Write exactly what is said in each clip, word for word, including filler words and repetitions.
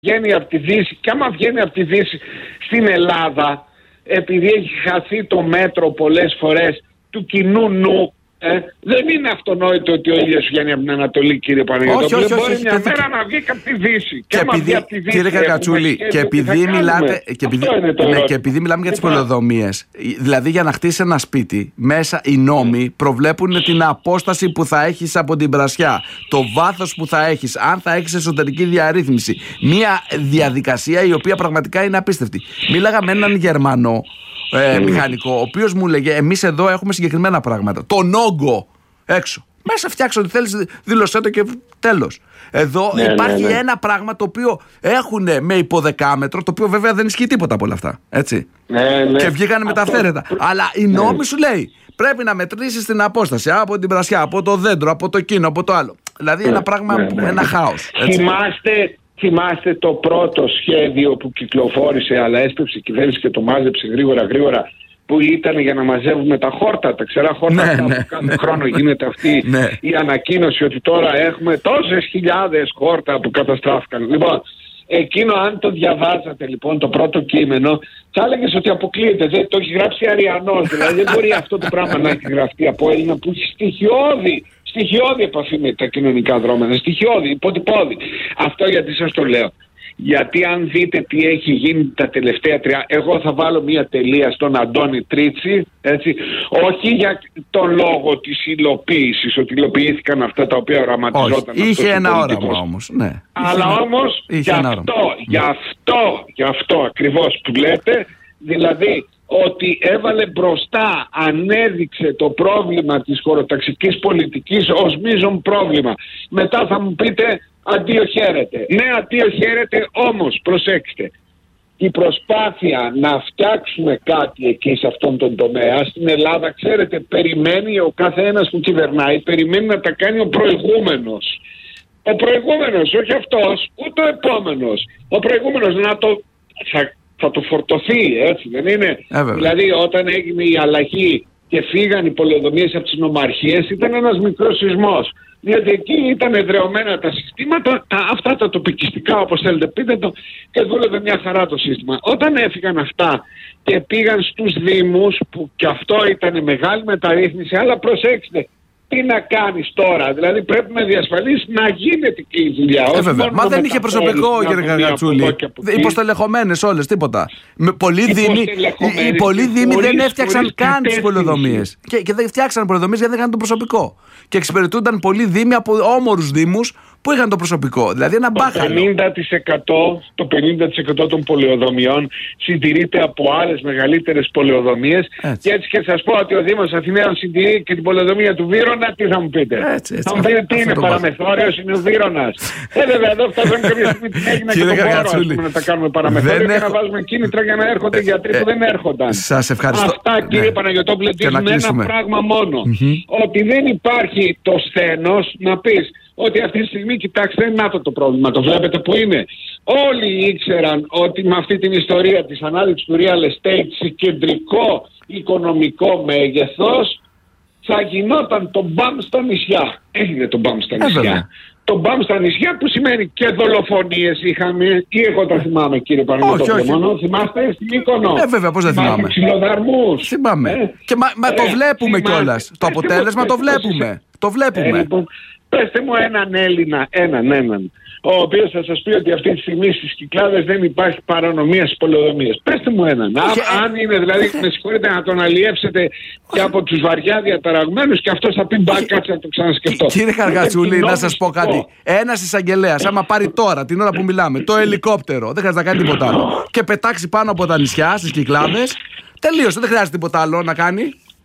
βγαίνει από τη Δύση, και άμα βγαίνει από τη Δύση στην Ελλάδα, επειδή έχει χαθεί το μέτρο πολλές φορές του κοινού νου, ε, δεν είναι αυτονόητο ότι ο ήλιος βγαίνει από την Ανατολή, κύριε Παναγιώτοπουλε. Μπορεί μια όχι, μέρα να βγει από τη Δύση. Και, και επειδή, από τη Δύση, κύριε Καρκατσούλη, και επειδή, μιλάτε, και, επειδή, ναι, και επειδή μιλάμε για τις πολεοδομίες, δηλαδή για να χτίσει ένα σπίτι, μέσα οι νόμοι προβλέπουν την απόσταση που θα έχεις από την πρασιά, το βάθος που θα έχεις, αν θα έχεις εσωτερική διαρρύθμιση. Μια διαδικασία η οποία πραγματικά είναι απίστευτη. Μίλαγα με έναν Γερμανό ε, μηχανικό, ο οποίος μου λέγε: εμείς εδώ έχουμε συγκεκριμένα πράγματα. Τον όγκο έξω. Μέσα φτιάξω ό,τι θέλεις, δήλωσέ το και τέλος. Εδώ ναι, υπάρχει ναι, ναι. ένα πράγμα το οποίο έχουν με υποδεκάμετρο, το οποίο βέβαια δεν ισχύει τίποτα από όλα αυτά. Έτσι. Ναι, ναι. Και βγήκαν με τα αυθαίρετα. Αλλά η νόμη ναι. σου λέει: πρέπει να μετρήσεις την απόσταση από την πρασιά, από το δέντρο, από το κίνο, από το άλλο. Δηλαδή ναι, ένα πράγμα, ναι, ναι. ένα χάος. Έτσι. Θυμάστε. Θυμάστε το πρώτο σχέδιο που κυκλοφόρησε, αλλά έσπευσε η κυβέρνηση και το μάζεψε γρήγορα γρήγορα, που ήταν για να μαζεύουμε τα χόρτα, τα ξερά χόρτα, ναι, ναι, που κάθε ναι. χρόνο γίνεται αυτή ναι. η ανακοίνωση ότι τώρα έχουμε τόσες χιλιάδες χόρτα που καταστράφηκαν. Λοιπόν, εκείνο αν το διαβάζατε λοιπόν το πρώτο κείμενο, θα έλεγες ότι αποκλείεται, δεν, το έχει γράψει Αριανός, δηλαδή δεν μπορεί αυτό το πράγμα να έχει γραφτεί από Έλληνα που έχει στοιχειώδη Στοιχειώδη επαφή με τα κοινωνικά δρόμενα, στοιχειώδη, υποτυπώδη. Αυτό γιατί σας το λέω. Γιατί αν δείτε τι έχει γίνει τα τελευταία τρία, εγώ θα βάλω μια τελεία στον Αντώνη Τρίτσι, έτσι, όχι για τον λόγο της υλοποίησης, ότι υλοποιήθηκαν αυτά τα οποία οραματιζόταν. Όχι, είχε ένα όραμα όμως, ναι. Αλλά όμως, γι' αυτό, γι' αυτό, γι' αυτό ακριβώς που λέτε, δηλαδή, ότι έβαλε μπροστά, ανέδειξε το πρόβλημα της χωροταξικής πολιτικής ως μείζον πρόβλημα. Μετά θα μου πείτε αντίο χαίρετε. Ναι, αντίο χαίρετε, όμως προσέξτε. Η προσπάθεια να φτιάξουμε κάτι εκεί σε αυτόν τον τομέα στην Ελλάδα, ξέρετε, περιμένει ο καθένας που κυβερνάει, περιμένει να τα κάνει ο προηγούμενος. Ο προηγούμενος, όχι αυτός, ούτε ο επόμενος. Ο προηγούμενος να το... Θα... θα το φορτωθεί, έτσι δεν είναι? Ε, δηλαδή όταν έγινε η αλλαγή και φύγαν οι πολεοδομίες από τις νομαρχίες, ήταν ένας μικρός σεισμός. Διότι εκεί ήταν εδρεωμένα τα συστήματα, τα, αυτά τα τοπικιστικά όπως θέλετε πείτε το, και δούλευε μια χαρά το σύστημα. Όταν έφυγαν αυτά και πήγαν στους δήμους, που και αυτό ήταν μεγάλη μεταρρύθμιση, αλλά προσέξτε, τι να κάνεις τώρα, δηλαδή πρέπει να διασφαλίσεις να γίνεται και η δουλειά. Ε, βέβαια. Μα δεν είχε προσωπικό, κύριε Καρκατσούλη. Υποστελεχωμένες όλες, τίποτα. Με πολλοί δήμοι, οι πολλοί δήμοι δεν έφτιαξαν καν τις πολεοδομίες. Και, και δεν φτιάξαν πολεοδομίες γιατί δεν είχαν το προσωπικό. Και εξυπηρετούνταν πολλοί δήμοι από όμορους δήμους που είχαν το προσωπικό. Δηλαδή ένα μπάχαλο. Το πενήντα τοις εκατό, το πενήντα τοις εκατό των πολεοδομιών συντηρείται από άλλες μεγαλύτερες πολεοδομίες. Έτσι. Και έτσι και σας πω ότι ο Δήμος Αθηναίων συντηρεί και την πολεοδομία του Βύρωνα, τι θα μου πείτε? Έτσι, έτσι. Θα μου πείτε τι είναι, παραμεθόριος είναι ο Βύρωνας. Ε, βέβαια, εδώ φτάσαμε κάποια στιγμή την Έγινα και τον χώρο να τα κάνουμε παραμεθόριο και να βάζουμε κίνητρα για να έρχονται οι γιατροί που δεν έρχονταν. Σας ευχαριστώ. Αυτά, κύριε Παναγιωτόπουλε, δείχνουν ένα πράγμα μόνο. Ότι δεν υπάρχει το σθένος να πεις ότι αυτή τη στιγμή, κοιτάξτε, είναι αυτό το πρόβλημα. Το βλέπετε που είναι. Όλοι ήξεραν ότι με αυτή την ιστορία της ανάδειξης του real estate σε κεντρικό οικονομικό μέγεθος θα γινόταν το μπαμ στα νησιά. Έγινε το μπαμ στα νησιά. Ε, το μπαμ στα νησιά που σημαίνει και δολοφονίες είχαμε, ή εγώ τα θυμάμαι, κύριε Παναγιώτοπουλε, μόνο θυμάστε στην Μύκονο. Ε, βέβαια, πώς δεν θυμάμαι. Ξυλοδαρμούς. Θυμάμαι. Ε, και μα, μα ε, το βλέπουμε κιόλας. Το αποτέλεσμα το βλέπουμε. Το βλέπουμε. Ε, λοιπόν, πέστε μου έναν Έλληνα, έναν, έναν, ο οποίος θα σας πει ότι αυτή τη στιγμή στις Κυκλάδες δεν υπάρχει παρανομία στις πολεοδομίες. Πέστε μου έναν. Α, αν είναι δηλαδή, με συγχωρείτε, να τον αλλιεύσετε και από τους βαριά διαταραγμένους και αυτός θα πει μπα, κάτσε να το ξανασκεφτώ. Κύριε Καρκατσούλη, να σας πω κάτι. Ένας εισαγγελέας, άμα πάρει τώρα την ώρα που μιλάμε το ελικόπτερο, δεν χρειάζεται να κάνει τίποτα άλλο, και πετάξει πάνω από τα νησιά στις Κυκλάδες, τελείωσε, δεν χρειάζεται τίποτα άλλο να κάνει.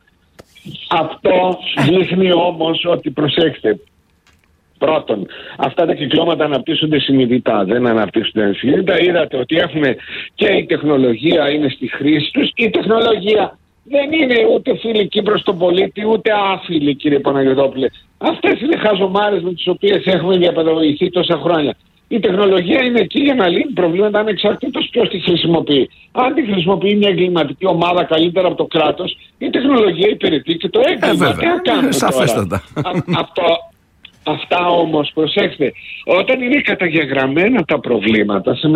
Αυτό δείχνει όμως ότι, προσέξτε, πρώτον, αυτά τα κυκλώματα αναπτύσσονται συνειδητά, δεν αναπτύσσονται ανσυνείδητα. Είδατε ότι έχουμε και η τεχνολογία είναι στη χρήση τους. Η τεχνολογία δεν είναι ούτε φιλική προς τον πολίτη, ούτε άφιλη, κύριε Παναγιωτόπουλε. Αυτές είναι χαζομάρες με τις οποίες έχουμε διαπαιδαγωγηθεί τόσα χρόνια. Η τεχνολογία είναι εκεί για να λύνει προβλήματα ανεξαρτήτως ποιος τη χρησιμοποιεί. Αν τη χρησιμοποιεί μια εγκληματική ομάδα καλύτερα από το κράτος, η τεχνολογία υπηρετεί και το έγκλημα. Ε, βέβαια. Τι να κάνουμε σαφέστατα. τώρα. Α, αυτό, Αυτά όμως, προσέξτε, όταν είναι καταγεγραμμένα τα προβλήματα,